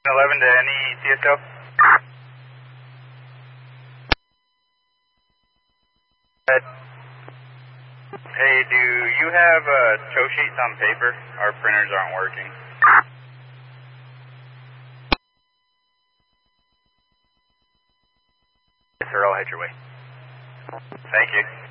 11 to any CSO. Hey, do you have tow sheets on paper? Our printers aren't working. Yes, sir, I'll head your way. Thank you.